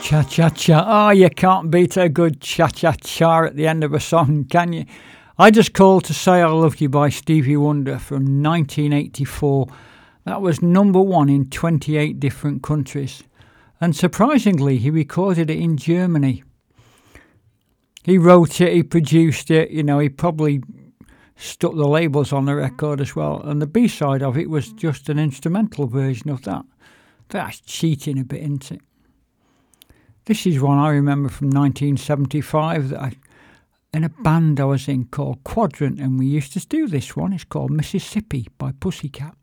Cha-cha-cha. Oh, you can't beat a good cha-cha-cha at the end of a song, can you? I Just Called to Say I Loved You by Stevie Wonder from 1984. That was number one in 28 different countries. And surprisingly, he recorded it in Germany. He wrote it, he produced it, he probably stuck the labels on the record as well. And the B-side of it was just an instrumental version of that. That's cheating a bit, isn't it? This is one I remember from 1975 that in a band I was in called Quadrant, and we used to do this one. It's called Mississippi by Pussycat.